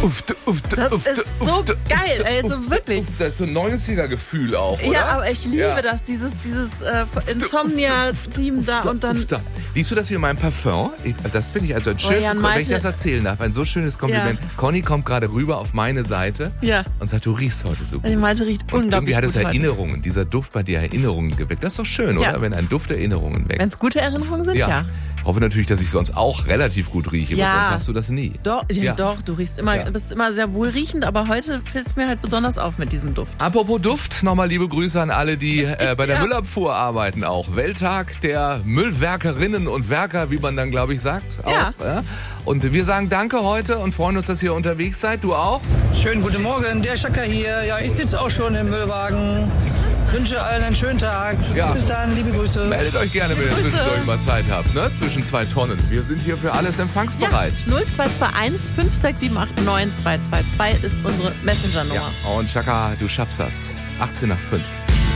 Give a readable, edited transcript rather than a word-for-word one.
Das ist so geil, also wirklich. Das ist so ein 90er-Gefühl auch, oder? Ja, aber ich liebe das, dieses Insomnia-Theme da und dann... Liebst du das wie mein Parfum? Das finde ich also ein schönes, Jan, wenn ich das erzählen darf, ein so schönes Kompliment. Ja. Conny kommt gerade rüber auf meine Seite und sagt, du riechst heute so gut. Die Malte riecht unglaublich irgendwie hat es gut Erinnerungen, heute. Dieser Duft bei dir Erinnerungen geweckt. Das ist doch schön, oder? Wenn ein Duft Erinnerungen weckt. Wenn es gute Erinnerungen sind, ja. Ich hoffe natürlich, dass ich sonst auch relativ gut rieche, aber sonst hast du das nie. Doch, du riechst immer, bist immer sehr wohlriechend, aber heute fällt es mir halt besonders auf mit diesem Duft. Apropos Duft, nochmal liebe Grüße an alle, die bei der Müllabfuhr arbeiten auch. Welttag der Müllwerkerinnen und Werker, wie man dann, glaube ich, sagt. Auch, ja. Und wir sagen danke heute und freuen uns, dass ihr unterwegs seid. Du auch? Schönen guten Morgen, der Schakka hier. Ja, ich sitze auch schon im Müllwagen. Wünsche allen einen schönen Tag. Bis dann, liebe Grüße. Meldet euch gerne, wenn ihr zwischendurch mal Zeit habt, ne? Zwischen 2 Tonnen. Wir sind hier für alles empfangsbereit. 0221 56789 222 ist unsere Messenger-Nummer. Ja. Und Chaka, du schaffst das. 18 nach 5.